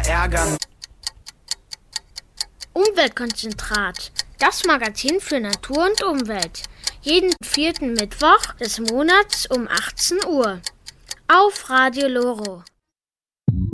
ärgern. Umweltkonzentrat, das Magazin für Natur und Umwelt. Jeden 4. Mittwoch des Monats um 18 Uhr. Auf Radio Loro.